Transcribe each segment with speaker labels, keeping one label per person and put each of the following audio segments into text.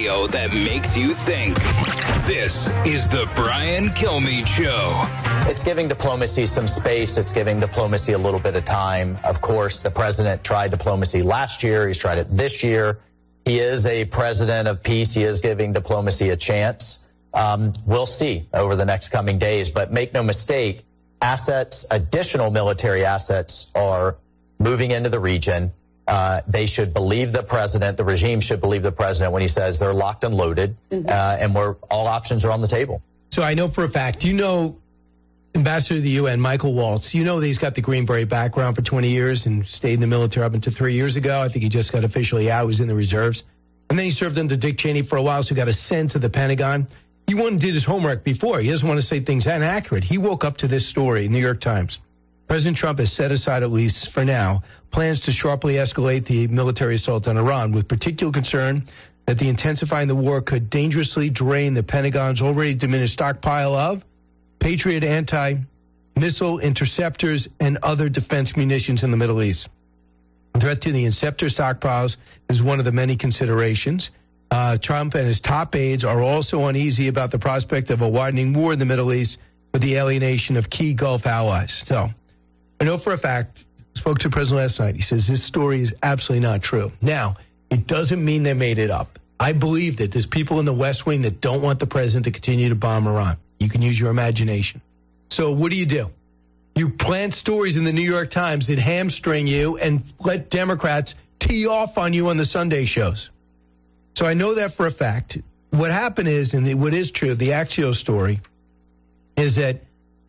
Speaker 1: radio that makes you think. This is the Brian Kilmeade Show.
Speaker 2: It's giving diplomacy some space. It's giving diplomacy a little bit of time. Of course, the president tried diplomacy last year. He's tried it this year. He is a president of peace. He is giving diplomacy a chance. We'll see over the next coming days. But make no mistake, additional military assets are moving into the region. They should believe the president. The regime should believe the president when he says they're locked and loaded, and all options are on the table.
Speaker 3: So I know for a fact, Ambassador to the UN, Michael Waltz, that he's got the Green Beret background for 20 years and stayed in the military up until 3 years ago. I think he just got officially out. He was in the reserves. And then he served under Dick Cheney for a while, so he got a sense of the Pentagon. He went and did his homework before. He doesn't want to say things inaccurate. He woke up to this story, New York Times. President Trump has set aside, at least for now, plans to sharply escalate the military assault on Iran, with particular concern that the intensifying the war could dangerously drain the Pentagon's already diminished stockpile of Patriot anti-missile interceptors and other defense munitions in the Middle East. The threat to the interceptor stockpiles is one of the many considerations. Trump and his top aides are also uneasy about the prospect of a widening war in the Middle East with the alienation of key Gulf allies. So I know for a fact, spoke to the president last night. He says this story is absolutely not true. Now, it doesn't mean they made it up. I believe that there's people in the West Wing that don't want the president to continue to bomb Iran. You can use your imagination. So what do? You plant stories in the New York Times that hamstring you and let Democrats tee off on you on the Sunday shows. So I know that for a fact. What happened is, and what is true, the Axios story is that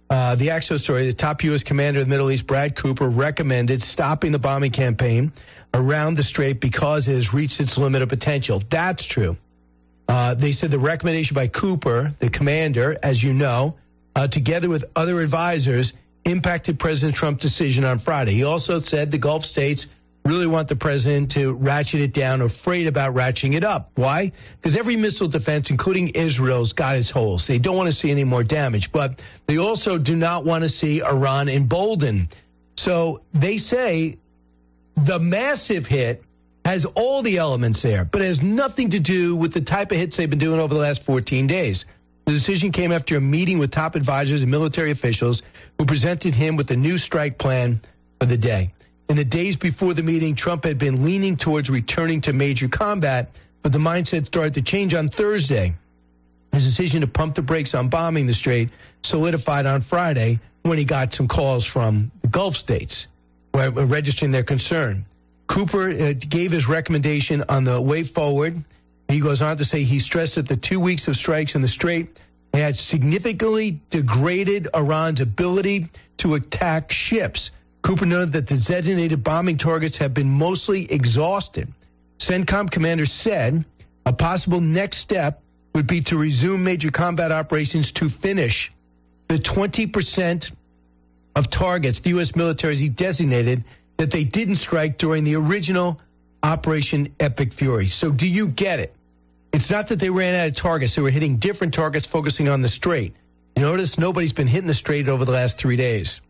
Speaker 3: the top U.S. commander of the Middle East, Brad Cooper, recommended stopping the bombing campaign around the Strait because it has reached its limit of potential. That's true. They said the recommendation by Cooper, the commander, as you know, together with other advisors, impacted President Trump's decision on Friday. He also said the Gulf states really want the president to ratchet it down, afraid about ratcheting it up. Why? Because every missile defense, including Israel's, got its holes. They don't want to see any more damage, but they also do not want to see Iran emboldened. So they say the massive hit has all the elements there, but it has nothing to do with the type of hits they've been doing over the last 14 days. The decision came after a meeting with top advisors and military officials who presented him with a new strike plan for the day. In the days before the meeting, Trump had been leaning towards returning to major combat, but the mindset started to change on Thursday. His decision to pump the brakes on bombing the Strait solidified on Friday when he got some calls from the Gulf states registering their concern. Cooper gave his recommendation on the way forward. He goes on to say he stressed that the 2 weeks of strikes in the Strait had significantly degraded Iran's ability to attack ships. Cooper noted that the designated bombing targets have been mostly exhausted. CENTCOM commander said a possible next step would be to resume major combat operations to finish the 20% of targets the U.S. military has designated that they didn't strike during the original Operation Epic Fury. So do you get it? It's not that they ran out of targets. They were hitting different targets focusing on the Strait. You notice nobody's been hitting the Strait over the last 3 days.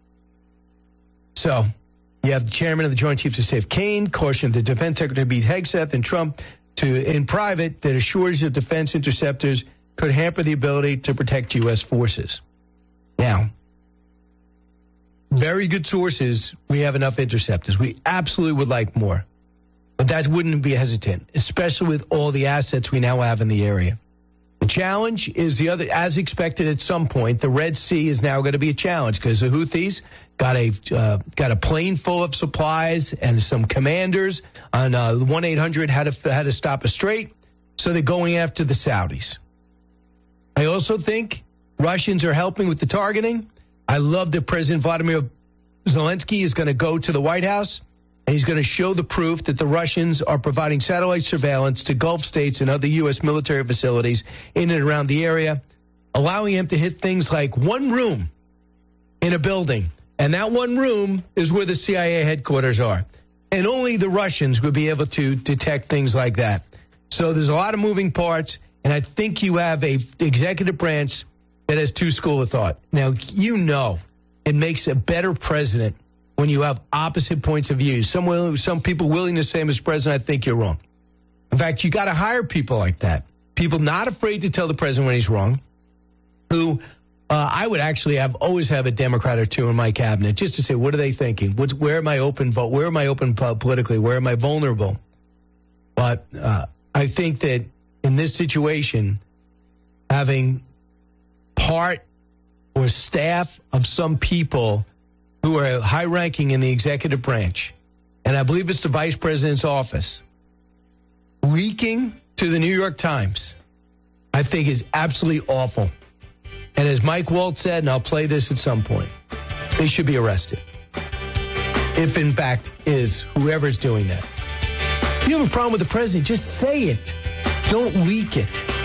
Speaker 3: So you have the chairman of the Joint Chiefs of Staff, Kane, cautioned the Defense Secretary Pete Hegseth and Trump in private that a shortage of defense interceptors could hamper the ability to protect U.S. forces. Now, very good sources, we have enough interceptors. We absolutely would like more. But that wouldn't be hesitant, especially with all the assets we now have in the area. The challenge is as expected at some point, the Red Sea is now going to be a challenge because the Houthis got a plane full of supplies and some commanders on 1-800 how to stop a strait. So they're going after the Saudis. I also think Russians are helping with the targeting. I love that President Vladimir Zelensky is going to go to the White House and he's going to show the proof that the Russians are providing satellite surveillance to Gulf states and other U.S. military facilities in and around the area, allowing him to hit things like one room in a building. And that one room is where the CIA headquarters are. And only the Russians would be able to detect things like that. So there's a lot of moving parts, and I think you have a executive branch that has two schools of thought. Now, it makes a better president when you have opposite points of view. Some people willing to say, Mr. President, I think you're wrong. In fact, you got to hire people like that. people not afraid to tell the president when he's wrong, who I would actually always have a Democrat or two in my cabinet just to say, what are they thinking? Where am I open vote? Where am I open politically? Where am I vulnerable? But I think that in this situation, having part or staff of some people who are high-ranking in the executive branch, and I believe it's the vice president's office, leaking to the New York Times, I think is absolutely awful. And as Mike Waltz said, and I'll play this at some point, they should be arrested. If, in fact, is whoever's doing that. If you have a problem with the president, just say it. Don't leak it.